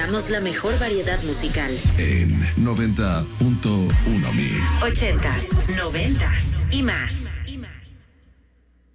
presentamos la mejor variedad musical. En 90.1 Mix. 80s, 90s y más.